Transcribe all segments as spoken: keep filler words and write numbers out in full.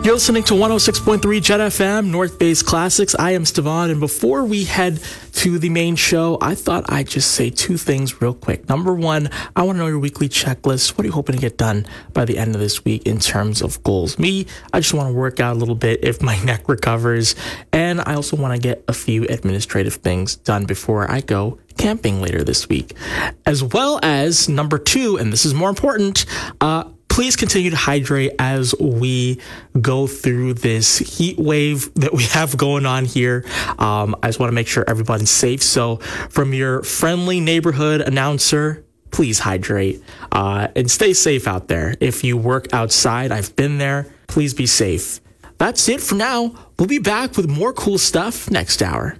You're listening to one oh six point three Jet F M, North Base Classics. I am Stevan, and before we head to the main show, I thought I'd just say two things real quick. Number one, I want to know your weekly checklist. What are you hoping to get done by the end of this week in terms of goals? Me, I just want to work out a little bit if my neck recovers, and I also want to get a few administrative things done before I go camping later this week. As well as number two, and this is more important, uh, please continue to hydrate as we go through this heat wave that we have going on here. Um, I just want to make sure everybody's safe. So from your friendly neighborhood announcer, please hydrate uh, and stay safe out there. If you work outside, I've been there. Please be safe. That's it for now. We'll be back with more cool stuff next hour.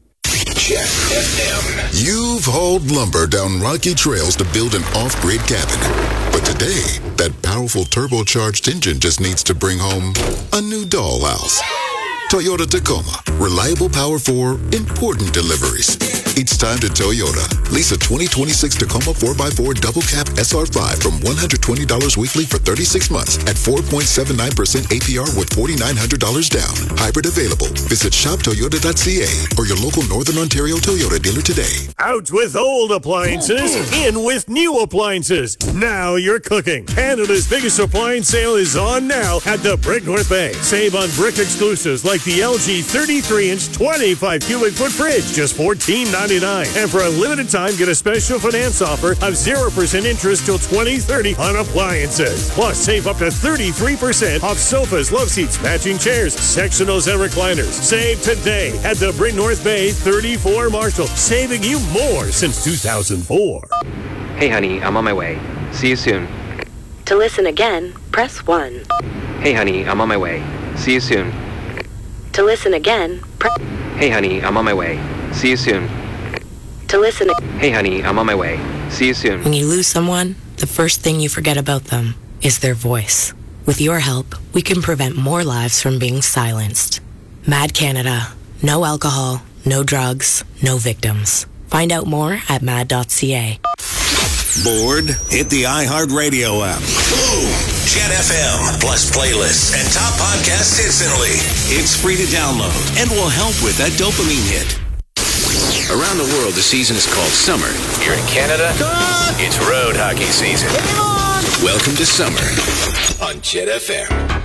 Jet F M. You've hauled lumber down rocky trails to build an off-grid cabin. But today, that powerful turbocharged engine just needs to bring home a new dollhouse. Toyota Tacoma. Reliable power for important deliveries. It's time to Toyota. Lease a twenty twenty-six Tacoma four by four Double Cab S R five from one hundred twenty dollars weekly for thirty-six months at four point seven nine percent A P R with four thousand nine hundred dollars down. Hybrid available. Visit shop toyota dot c a or your local Northern Ontario Toyota dealer today. Out with old appliances, in with new appliances. Now you're cooking. Canada's biggest appliance sale is on now at the Brick North Bay. Save on brick exclusives like the L G thirty-three inch twenty-five cubic foot fridge, just fourteen ninety-nine. And for a limited time, get a special finance offer of zero percent interest till twenty thirty on appliances. Plus, save up to thirty-three percent off sofas, love seats, matching chairs, sectionals, and recliners. Save today at the Brick North Bay thirty-four Marshall, saving you more since two thousand four. Hey honey, I'm on my way. See you soon. To listen again, press one. Hey honey, I'm on my way. See you soon. To listen again, press... Hey honey, I'm on my way. See you soon. To listen... Hey honey, I'm on my way. See you soon. When you lose someone, the first thing you forget about them is their voice. With your help, we can prevent more lives from being silenced. Mad Canada. No alcohol, no drugs, no victims. Find out more at mad dot c a. Bored? Hit the iHeartRadio app. Boom! Jet F M, plus playlists and top podcasts instantly. It's free to download and will help with that dopamine hit. Around the world, the season is called summer. Here in Canada, it's road hockey season. Welcome to summer on Jet F M.